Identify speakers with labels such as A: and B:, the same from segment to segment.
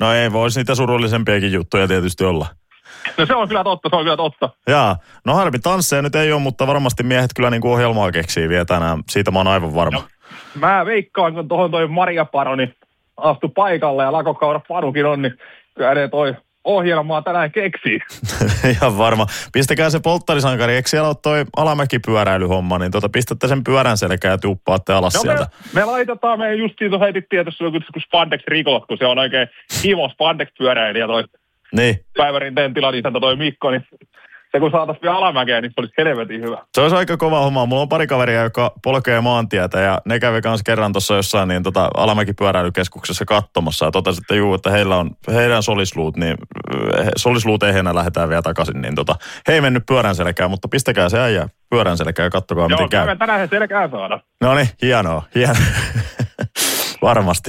A: No ei, voisi niitä surullisempiakin juttuja tietysti olla.
B: No se on kyllä totta.
A: Jaa, no harmi, tansseja nyt ei ole, mutta varmasti miehet kyllä niin kuin ohjelmaa keksii vielä tänään. Siitä mä oon aivan varma.
B: No, mä veikkaan, kun tuohon toi Maria Paroni astui paikalle ja Lakokaura Panukin on, niin kyllä ne toi ohjelmaa tänään keksii.
A: Ihan varma. Pistäkää se polttarisankari, eikö siellä ole toi alamäkipyöräilyhomma, niin pistätte sen pyörän selkään ja tuuppaatte alas sieltä.
B: Me laitetaan, me justiin tuossa heitettiin, että joku spandex-rikot, kun se on oikein himo spandex-pyöräilijä toi
A: niin.
B: Päivärinteen tilanisäntä toi Mikko, niin se kun saataisiin vielä alamäkeen, niin se olisi helvetin hyvä.
A: Se olisi aika kova homma. Mulla on pari kaveria, joka polkee maantietä ja ne kävi kanssa kerran tuossa jossain niin alamäkipyöräilykeskuksessa katsomassa ja totesi, että juu, että heidän solisluut, niin solisluut ehjänä lähdetään vielä takaisin, niin he ei mennyt pyörän selkään, mutta pistäkää se äijä pyörän selkään ja kattokaa miten käy.
B: Joo, tänään se selkään saada.
A: No niin, hienoa. Varmasti.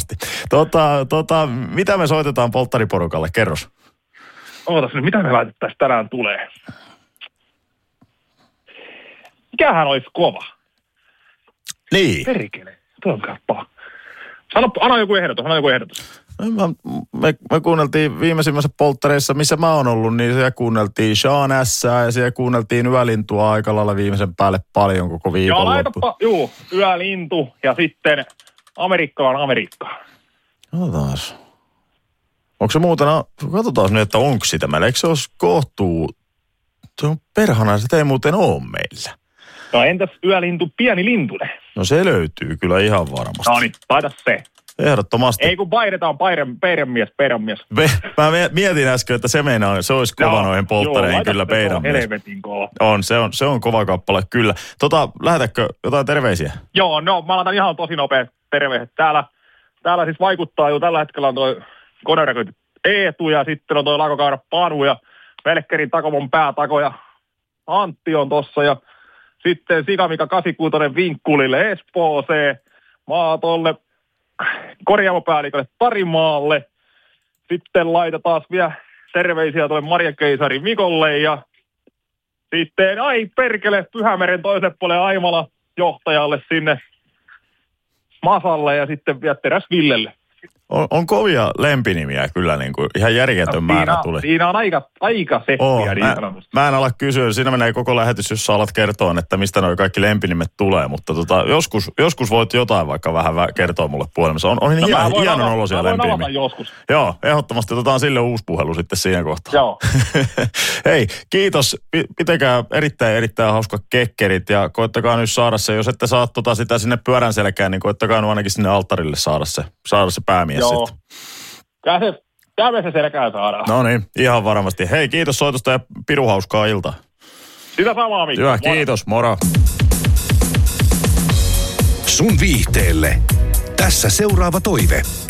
A: Mitä me soitetaan polttariporukalle? Kerros.
B: Ootas nyt, mitä me laitettaisiin tänään tulee? Mikähän olisi kova?
A: Niin.
B: Perkele, tuo on kappa. Anna joku ehdotus.
A: Me kuunneltiin viimeisimmässä polttareissa, missä mä oon ollut, niin siellä kuunneltiin Sean Sää ja siellä kuunneltiin Yölintua aika lailla viimeisen päälle paljon koko viikonloppu.
B: Joo, laitapa, Yölintu ja sitten Amerikka on Amerikka.
A: Otas. Onko se muuten, katsotaan nyt, että onko sitä meillä, eikö se olisi kohtuu, se on perhana, sitä ei muuten ole meillä.
B: No entäs Yölintu, pieni lintunen?
A: No se löytyy kyllä ihan varmasti.
B: No niin, laita se.
A: Ehdottomasti.
B: Ei kun painetaan peirenmies.
A: Mä mietin äsken, että se olisi kova noihin polttareihin kyllä peirenmies.
B: Helvetin kova.
A: Se on kova kappale kyllä. Lähetätkö jotain terveisiä?
B: Joo, no mä laitan ihan tosi nopea terveiset. Täällä siis vaikuttaa jo tällä hetkellä on toi konerekointi Eetu ja sitten on toi Lakokaura Panu ja Velkkerin Takomon päätako ja Antti on tossa ja sitten Sikamika 86 Vinkkulille Espooseen, Maatolle korjaamopäällikölle Tarimaalle. Sitten laitetaan vielä terveisiä tuolle Marja Keisari Mikolle ja sitten Pyhämeren toiselle puolelle Aimala johtajalle sinne Masalle ja sitten vielä Teräs Villelle.
A: On kovia lempinimiä kyllä, niin kuin ihan järjetön määrä tuli.
B: Siinä on aika seppiä niin sanotusti.
A: Mä en ala kysyä, siinä menee koko lähetys, jos sä alat kertoa, että mistä nuo kaikki lempinimet tulee, mutta joskus voit jotain vaikka vähän kertoa mulle puhelimessa. On hienon olosia lempinimiä.
B: Joskus.
A: Joo, ehdottomasti otetaan sille uusi puhelu sitten siihen kohtaan.
B: Joo.
A: Hei, kiitos. Pitäkää erittäin hauska kekkerit ja koettakaa nyt saada se, jos ette saa sitä sinne pyörän selkään, niin koettakaa nyt ainakin sinne alttarille saada se päämies.
B: Joo. Kyllä se selkään saadaan.
A: No niin, ihan varmasti. Hei, kiitos soitosta ja pirun hauskaa iltaa.
B: Sitä samaa, Mikko.
A: Hyvä, kiitos, moro.
C: Sun viihteelle. Tässä seuraava toive.